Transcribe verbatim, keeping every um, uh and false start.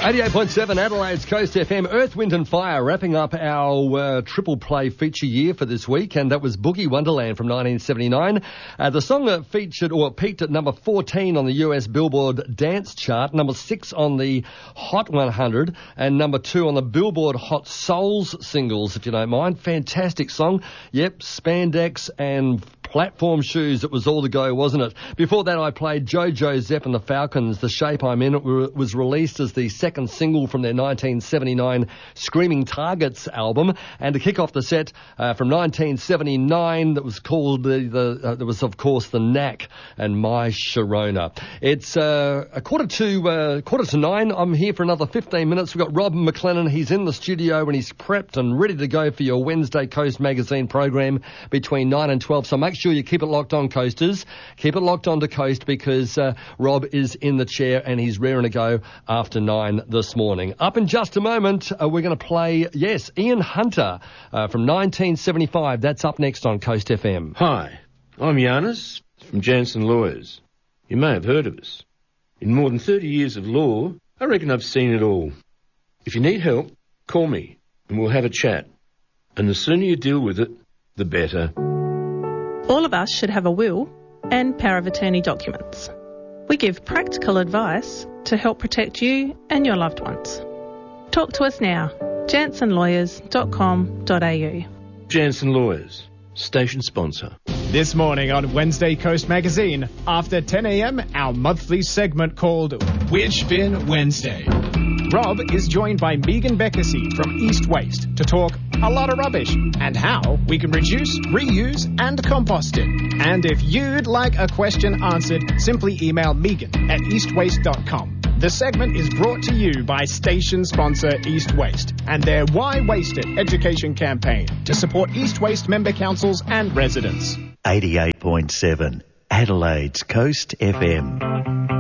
eighty-eight point seven Adelaide's Coast F M. Earth, Wind and Fire wrapping up our uh, triple play feature year for this week, and that was Boogie Wonderland from nineteen seventy-nine. Uh, the song that featured or peaked at number fourteen on the U S Billboard Dance Chart, number six on the Hot one hundred, and number two on the Billboard Hot Souls singles, if you don't mind. Fantastic song. Yep, spandex and platform shoes. It was all to go, wasn't it? Before that, I played JoJo Zepp and the Falcons, The Shape I'm In. It was released as the second single from their nineteen seventy-nine Screaming Targets album. And to kick off the set uh, from nineteen seventy-nine, that was called the, the uh, there was of course The Knack and My Sharona. It's uh, a quarter to uh, quarter to nine. I'm here for another fifteen minutes. We've got Rob McLennan. He's in the studio and he's prepped and ready to go for your Wednesday Coast Magazine program between nine and twelve. So make sure you keep it locked on, Coasters. Keep it locked on to Coast, because uh, Rob is in the chair and he's raring to go after nine this morning. Up in just a moment, uh, we're going to play, yes, Ian Hunter uh, from nineteen seventy-five. That's up next on Coast F M. Hi, I'm Giannis from Jansen Lawyers. You may have heard of us. In more than thirty years of law, I reckon I've seen it all. If you need help, call me and we'll have a chat. And the sooner you deal with it, the better. All of us should have a will and power of attorney documents. We give practical advice to help protect you and your loved ones. Talk to us now, jansen lawyers dot com dot a u. Jansen Lawyers, station sponsor. This morning on Wednesday Coast Magazine, after ten a.m, our monthly segment called Which Bin Wednesday. Rob is joined by Megan Beckersey from East Waste to talk a lot of rubbish and how we can reduce, reuse and compost it. And if you'd like a question answered, simply email Megan at east waste dot com. The segment is brought to you by station sponsor East Waste and their Why Waste It education campaign to support East Waste member councils and residents. eighty-eight point seven Adelaide's Coast F M.